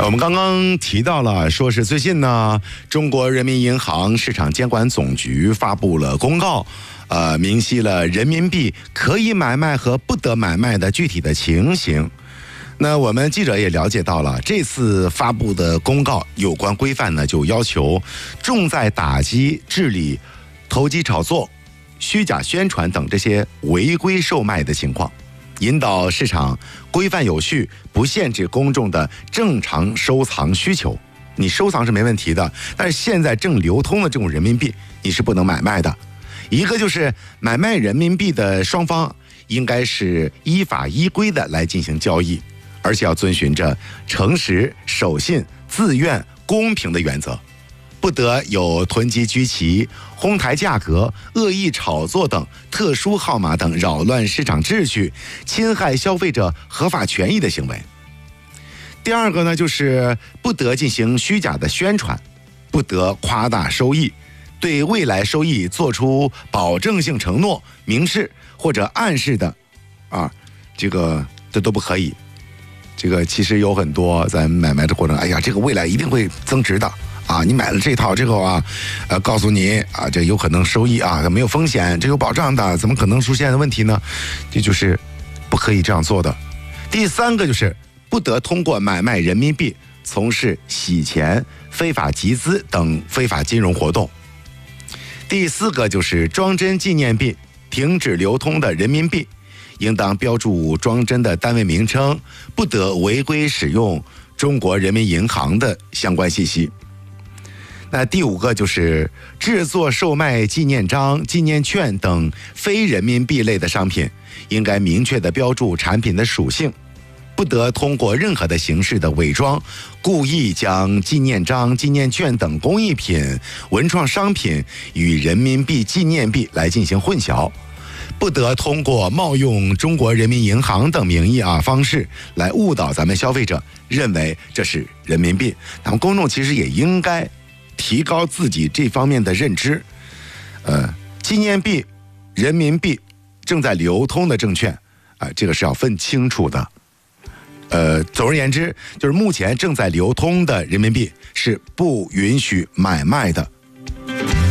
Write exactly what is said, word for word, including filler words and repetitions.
我们刚刚提到了，说是最近呢，中国人民银行市场监管总局发布了公告，呃，明晰了人民币可以买卖和不得买卖的具体的情形。那我们记者也了解到了，这次发布的公告有关规范呢，就要求重在打击治理投机炒作、虚假宣传等这些违规售卖的情况，引导市场规范有序，不限制公众的正常收藏需求。你收藏是没问题的，但是现在正流通的这种人民币，你是不能买卖的。一个就是买卖人民币的双方应该是依法依规的来进行交易，而且要遵循着诚实、守信、自愿、公平的原则，不得有囤积居奇、哄抬价格、恶意炒作等特殊号码等扰乱市场秩序、侵害消费者合法权益的行为。第二个呢，就是不得进行虚假的宣传，不得夸大收益，对未来收益做出保证性承诺、明示或者暗示的，啊，这个这都不可以。这个其实有很多在买卖的过程，哎呀，这个未来一定会增值的啊！你买了这套之后啊，呃，告诉你啊，这有可能收益啊，没有风险，这有保障的，怎么可能出现的问题呢？这就是不可以这样做的。第三个就是不得通过买卖人民币从事洗钱、非法集资等非法金融活动。第四个就是装帧纪念币停止流通的人民币，应当标注装帧的单位名称，不得违规使用中国人民银行的相关信息。那第五个就是制作、售卖纪念章、纪念券等非人民币类的商品，应该明确地标注产品的属性，不得通过任何的形式的伪装，故意将纪念章、纪念券等工艺品、文创商品与人民币纪念币来进行混淆，不得通过冒用中国人民银行等名义啊方式来误导咱们消费者，认为这是人民币。咱们公众其实也应该提高自己这方面的认知。呃，纪念币、人民币正在流通的证券啊、呃，这个是要分清楚的。呃，总而言之，就是目前正在流通的人民币是不允许买卖的。